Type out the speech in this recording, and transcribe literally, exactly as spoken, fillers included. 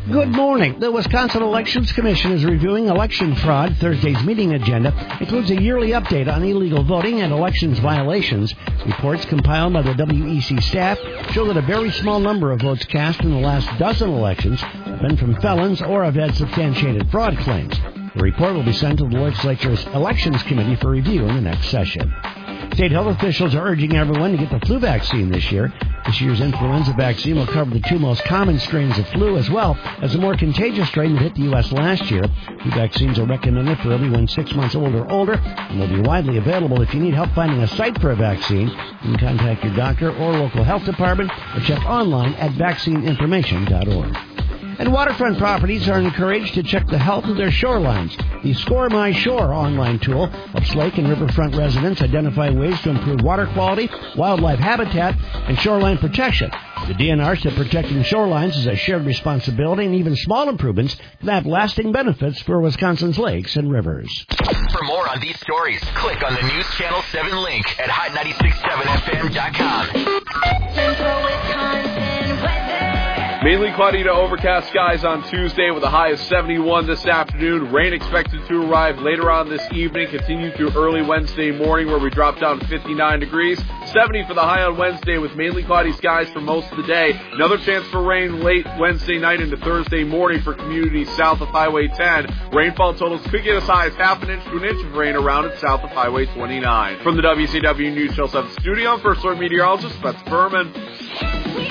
Good morning. The Wisconsin Elections Commission is reviewing election fraud. Thursday's meeting agenda includes a yearly update on illegal voting and elections violations. Reports compiled by the W E C staff show that a very small number of votes cast in the last dozen elections have been from felons or have had substantiated fraud claims. The report will be sent to the legislature's Elections Committee for review in the next session. State health officials are urging everyone to get the flu vaccine this year. This year's influenza vaccine will cover the two most common strains of flu as well as the more contagious strain that hit the U S last year. Flu vaccines are recommended for everyone six months old or older and will be widely available. If you need help finding a site for a vaccine, you can contact your doctor or local health department or check online at vaccine information dot org. And waterfront properties are encouraged to check the health of their shorelines. The Score My Shore online tool helps lake and riverfront residents identify ways to improve water quality, wildlife habitat, and shoreline protection. The D N R said protecting shorelines is a shared responsibility, and even small improvements can have lasting benefits for Wisconsin's lakes and rivers. For more on these stories, click on the News Channel seven link at hot nine six seven F M dot com. Central Wisconsin weather. Mainly cloudy to overcast skies on Tuesday with a high of seventy-one this afternoon. Rain expected to arrive later on this evening, continue through early Wednesday morning where we drop down to fifty-nine degrees. seventy for the high on Wednesday with mainly cloudy skies for most of the day. Another chance for rain late Wednesday night into Thursday morning for communities south of Highway ten. Rainfall totals could get as high as half an inch to an inch of rain around and south of Highway twenty-nine. From the W C W News Channel seven studio, I'm First Alert Meteorologist Beth Furman.